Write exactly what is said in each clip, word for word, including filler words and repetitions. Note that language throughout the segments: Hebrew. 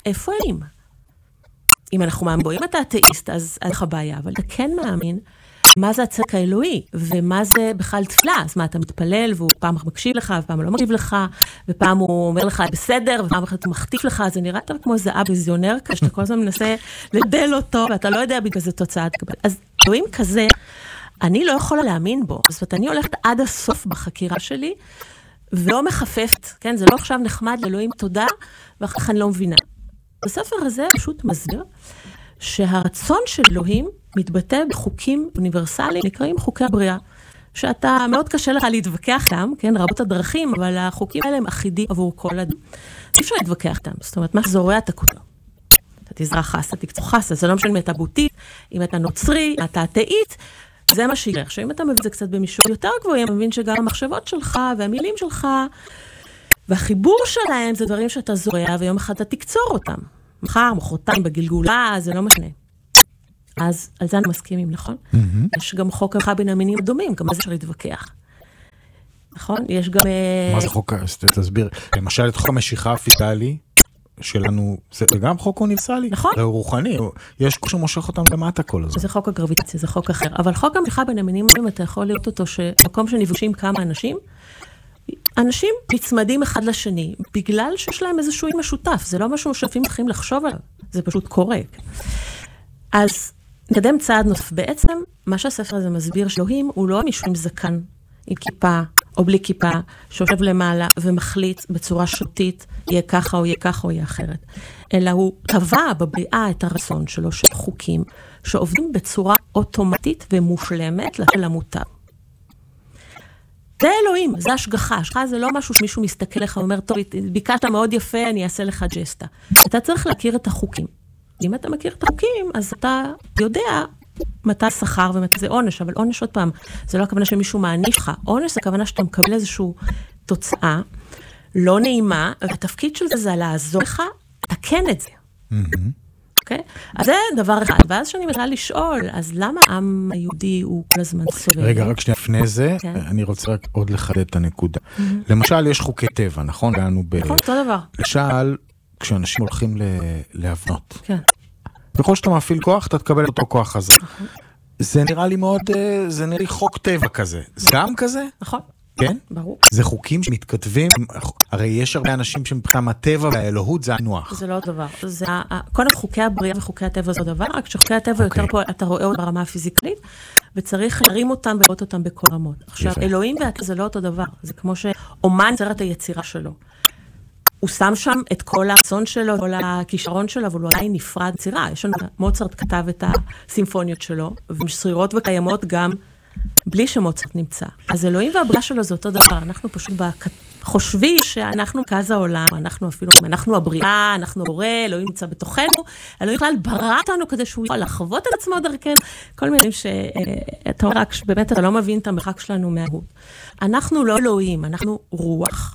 איפה הם? אם אנחנו מאמינים, אם אתה אתאיסט, אז אין לך בעיה, אבל אתה כן מאמין מה זה הצדק האלוהי, ומה זה בכלל תפילה. אז מה, אתה מתפלל, והוא פעם מקשיב לך, ופעם לא מקשיב לך, ופעם הוא אומר לך, בסדר, ופעם הוא מחטיף לך, זה נראה יותר כמו איזה אב ויזיונר, כשאתה כל הזמן מנסה לדל אותו, ואתה לא יודע בגלל זה תוצאה תקבל. אז אלוהים כזה, אני לא יכולה להאמין בו. זאת אומרת, אני הולכת עד הסוף בחקירה שלי, ולא מחפפת, כן? זה לא עכשיו נחמד לאלוהים תודה, ואחר כך אני לא מבינה. בספר הזה פשוט מסביר, שהרצון של אלוהים מתבטא בחוקים אוניברסליים, נקראים חוקי הבריאה, שאתה מאוד קשה לך להתווכח גם, כן, רבות הדרכים, אבל החוקים האלה הם אחידים עבור כל אדם. אי אפשר להתווכח אותם, זאת אומרת, מה שזורע אתה כותב. אתה תזרח חסה, תקצור חסה, זה לא משנה אם אתה בוטית, אם אתה נוצרי, אתה אתאית, זה מה שיקרה. עכשיו, אם אתה מבין את זה קצת במישור יותר גבוהים, אתה מבין שגם המחשבות שלך והמילים שלך, והחיבור שלהם זה דברים שאתה זורע, ויום אחד אתה תקצור אותם. מחר, מחרתיים, בגלגולה, זה לא משנה. אז על זה אני מסכימים, נכון? יש גם חוק המשיכה בין המינים הדומים, גם זה אפשר להתווכח. נכון? יש גם... מה זה חוק? תסביר. למשל, את חוק המשיכה הפיזיקלי שלנו, זה גם חוק אוניברסלי. נכון. זה רוחני. יש חוק שמושך אותם למטה כל הזמן. זה חוק הגרביטציה, זה חוק אחר. אבל חוק המשיכה בין המינים הדומים, אתה יכול לראות אותו שמקום שנפגשים כמה אנשים, אנשים נצמדים אחד לשני, בגלל שיש להם איזשהו משותף. זה לא משהו ששותפים צריכים לחשוב עליו. זה פשוט קורה. אז נקדם צעד נוסף. בעצם, מה שהספר הזה מסביר שאלוהים הוא לא מישהו עם זקן, עם כיפה או בלי כיפה, שיושב למעלה ומחליט בצורה שוטית, יהיה ככה או יהיה ככה או יהיה אחרת. אלא הוא טבע בבריאה את הרצון שלו, של חוקים, שעובדים בצורה אוטומטית ומושלמת למוטב. זה אלוהים, זה השגחה. השגחה זה לא משהו שמישהו מסתכל לך ואומר, טוב, ביקשת מאוד יפה, אני אעשה לך ג'סטה. אתה צריך להכיר את החוקים. אם אתה מכיר את החוקים, אז אתה יודע מתי שכר ומתי זה עונש, אבל עונש עוד פעם, זה לא הכוונה שמישהו מעניש לך. עונש זה הכוונה שאתה מקבל איזושהי תוצאה לא נעימה, והתפקיד של זה זה לעזור לך, תקן את זה. אוקיי? אז זה דבר אחד. ואז שאני מתחילה לשאול, אז למה העם היהודי הוא כל הזמן סובל? רגע, רק שנייה לפני זה, אני רוצה רק עוד לחדד את הנקודה. למשל, יש חוקי טבע, נכון? נכון, אותו דבר. למשל, כשאנשים הולכים להבנות. כן. בכל שאתה מפעיל כוח, אתה תקבל אותו כוח הזה. זה נראה לי מאוד, זה נראה לי חוק טבע כזה. זה גם כזה? נכון. כן? ברור. זה חוקים שמתכתבים, הרי יש הרבה אנשים שמבחינת הטבע והאלוהות זה הנוח. זה לא דבר. זה, קודם חוקי הבריאה וחוקי הטבע זה דבר, רק שחוקי הטבע יותר פה, אתה רואה אותם ברמה הפיזיקלית, וצריך להרים אותם ולראות אותם בכל רמות. עכשיו, אלוהים והטבע זה לא אותו דבר. זה כמו שאומן יוצר את היצירה שלו. הוא שם שם את כל הרצון שלו, כל הכישרון שלו, אבל הוא עדיין נפרד יצירה. יש לנו, מוצרט כתב את הסימפוניות שלו, ושרירות וקיימות גם בלי שמוצרט נמצא. אז אלוהים והבריאה שלו זה אותו דבר. אנחנו פשוט חושבים שאנחנו מרכז העולם, אנחנו אפילו, אנחנו הבריאה, אנחנו הורה, אלוהים נמצא בתוכנו, אלוהים בכלל ברא אותנו כדי שהוא יוכל לחוות את עצמו דרכנו, כל מילים שאתה אומר רק, באמת אתה לא מבין את המרחק שלנו מהות. אנחנו לא אלוהים, אנחנו רוח.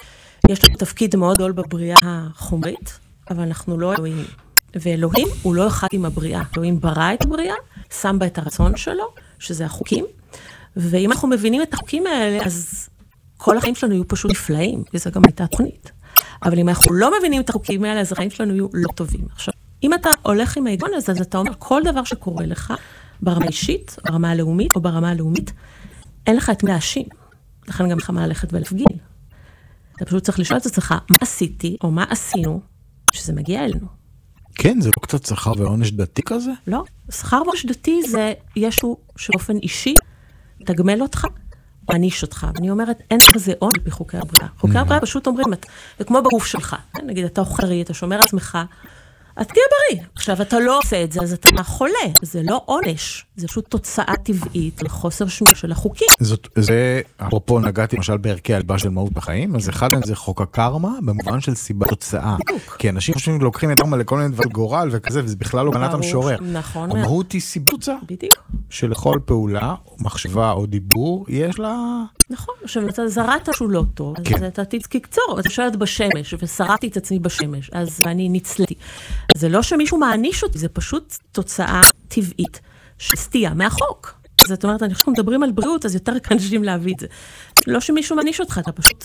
יש לנו תפקיד מאוד גדול בבריאה החומרית, אבל אנחנו לא אלוהים. ואלוהים הוא לא אחד עם הבריאה. אלוהים ברא את הבריאה, שם בה את הרצון שלו, שזה החוקים, ואם אנחנו מבינים את החוקים האלה, אז כל החיים שלנו יהיו פשוט נפלאים, וזו גם הייתה תוכנית. אבל אם אנחנו לא מבינים את החוקים האלה, אז החיים שלנו יהיו לא טובים. עכשיו, אם אתה הולך עם ההיגיון הזה, אז אתה אומר, כל דבר שקורה לך, ברמה אישית, ברמה הלאומית, או ברמה הלאומית, אין לך את מי להאשים. לכן גם לך מה ללכת ולהפגין. אתה פשוט צריך לשאול את עצמך, מה עשיתי, או מה עשינו, שזה מגיע אלינו. כן, זה לא קצת שכר ועונש דתי כזה? לא, שכר ועונש דתי זה ישו שבאופן אישי, תגמל אותך, מעניש אותך. ואני אומרת, אין כזה עונש בחוקי הבריאה. חוקי הבריאה פשוט אומרים, זה כמו בגוף שלך. נגיד, אתה אוכרי, אתה שומר עצמך, את תהיה בריא. עכשיו, אתה לא עושה את זה, אז אתה חולה. זה לא עונש, זה פשוט תוצאה טבעית לחוסר שמירה של החוקים. זאת, זה, אפרופו נגעתי למשל בערכי הליבה של מהות בחיים, אז אחד מהם זה חוק הקרמה, במובן של סיבה תוצאה. בדיוק. כי אנשים חושבים לוקחים את קרמה לכל מיני דבר גורל וכזה, וזה בכלל לא כוונת המשורר. נכון. המהות היא סיבה תוצאה. בדיוק. שלכל פעולה, מחשבה או דיבור, יש לה... נכון, עכשיו אתה זרעת שהוא לא טוב, אז אתה תקצור, אתה שואלת בשמש, ושרעתי את עצמי בשמש, אז אני ניצלתי. זה לא שמישהו מעניש אותי, זה פשוט תוצאה טבעית של סטייה מהחוק. זאת אומרת, אנחנו מדברים על בריאות, אז יותר קשה להביא את זה. לא שמישהו מעניש אותך, אתה פשוט